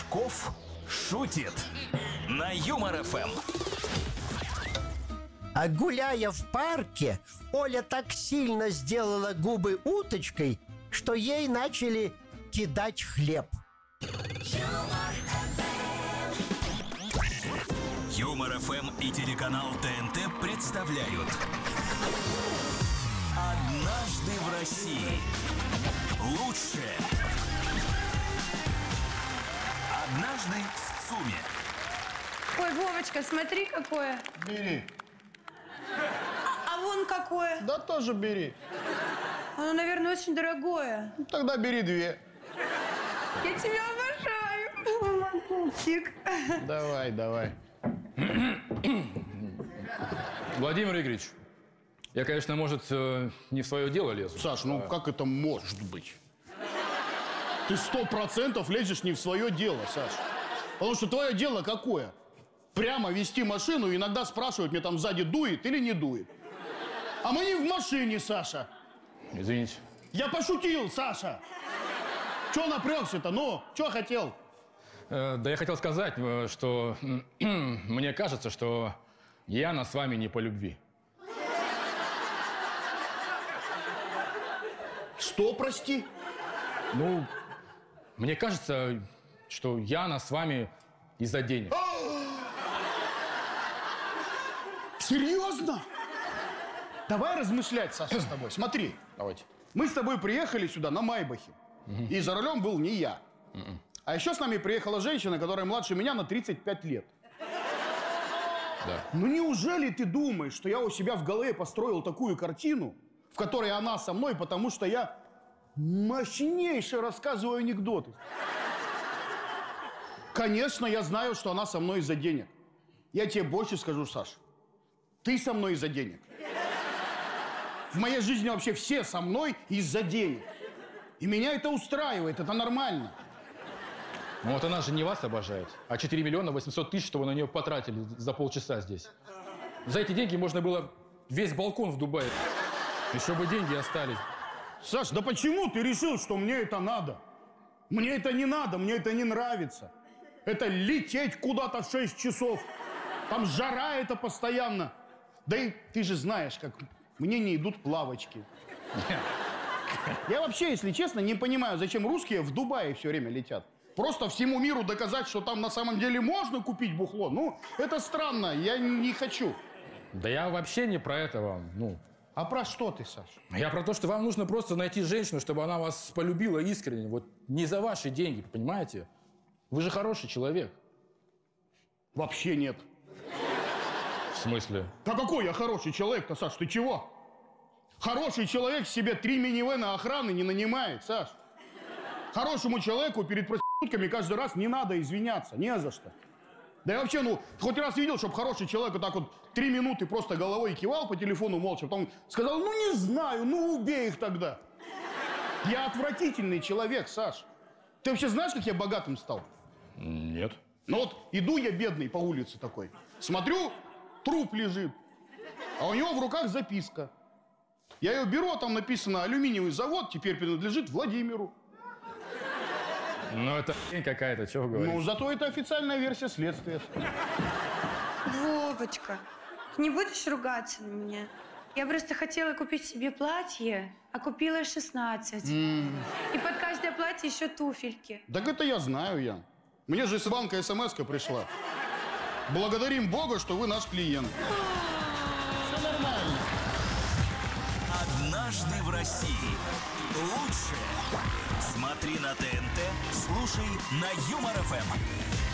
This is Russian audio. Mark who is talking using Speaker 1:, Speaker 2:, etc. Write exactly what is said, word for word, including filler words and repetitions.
Speaker 1: Кошельков шутит на Юмор ФМ.
Speaker 2: А гуляя в парке, Оля так сильно сделала губы уточкой, что ей начали кидать хлеб.
Speaker 1: Юмор ФМ и телеканал ТНТ представляют «Однажды в России». Лучшее. Однажды в ЦУМе.
Speaker 3: Ой, Вовочка, смотри, какое.
Speaker 4: Бери.
Speaker 3: А, а вон какое.
Speaker 4: Да тоже бери.
Speaker 3: Оно, наверное, очень дорогое.
Speaker 4: Ну, тогда бери две.
Speaker 3: Я тебя обожаю. Мальчик.
Speaker 4: Давай, давай.
Speaker 5: Владимир Игоревич, я, конечно, может, не в свое дело лезу.
Speaker 4: Саш, ну
Speaker 5: а...
Speaker 4: как это может быть? Ты сто процентов лезешь не в свое дело, Саш. Потому что твое дело какое? Прямо вести машину и иногда спрашивать, мне там сзади дует или не дует. А мы не в машине, Саша.
Speaker 5: Извините.
Speaker 4: Я пошутил, Саша. Чё напрягся-то? Ну, чё хотел?
Speaker 5: Э, да я хотел сказать, что мне кажется, что Яна с вами не по любви.
Speaker 4: Что, прости?
Speaker 5: Ну, мне кажется, что Яна с вами из-за денег.
Speaker 4: Серьезно? Давай размышлять, Саша, с тобой. Смотри.
Speaker 5: Давайте.
Speaker 4: Мы с тобой приехали сюда на Майбахе. Угу. И за рулем был не я. Угу. А еще с нами приехала женщина, которая младше меня на тридцать пять лет.
Speaker 5: Да.
Speaker 4: Ну неужели ты думаешь, что я у себя в голове построил такую картину, в которой она со мной, потому что я мощнейше рассказываю анекдоты? Конечно, я знаю, что она со мной из-за денег. Я тебе больше скажу, Саш. Ты со мной из-за денег. В моей жизни вообще все со мной из-за денег. И меня это устраивает, это нормально.
Speaker 5: Ну вот она же не вас обожает, а четыре миллиона восемьсот тысяч, что вы на нее потратили за полчаса здесь. За эти деньги можно было весь балкон в Дубае. Еще бы деньги остались.
Speaker 4: Саш, да почему ты решил, что мне это надо? Мне это не надо, мне это не нравится. Это лететь куда-то в шесть часов. Там жара это постоянно. Да и ты же знаешь, как мне не идут плавочки. Я вообще, если честно, не понимаю, зачем русские в Дубае все время летят. Просто всему миру доказать, что там на самом деле можно купить бухло. Ну, это странно, я не хочу.
Speaker 5: Да я вообще не про это вам, ну.
Speaker 4: А про что ты, Саш?
Speaker 5: Я про то, что вам нужно просто найти женщину, чтобы она вас полюбила искренне. Вот не за ваши деньги, понимаете? Вы же хороший человек.
Speaker 4: Вообще нет.
Speaker 5: В смысле?
Speaker 4: Да какой я хороший человек-то, Саш, ты чего? Хороший человек себе три минивэна охраны не нанимает, Саш. Хорошему человеку перед проститутками каждый раз не надо извиняться, не за что. Да я вообще, ну, хоть раз видел, чтобы хороший человек вот так вот три минуты просто головой кивал по телефону молча, потом сказал, ну не знаю, ну убей их тогда. Я отвратительный человек, Саш. Ты вообще знаешь, как я богатым стал?
Speaker 5: Нет.
Speaker 4: Ну вот иду я бедный по улице такой, смотрю, труп лежит, а у него в руках записка. Я ее беру, а там написано, алюминиевый завод теперь принадлежит Владимиру.
Speaker 5: Ну, это какая-то, что вы говорите?
Speaker 4: Ну, зато это официальная версия следствия.
Speaker 3: Вовочка, ты не будешь ругаться на меня? Я просто хотела купить себе платье, а купила шестнадцать. Mm. И под каждое платье еще туфельки.
Speaker 4: Так это я знаю, Ян. Мне же из банка смс-ка пришла. Благодарим Бога, что вы наш клиент. Все нормально.
Speaker 1: «Однажды в России». Лучшее. Смотри на ТНТ, слушай на Юмор ФМ.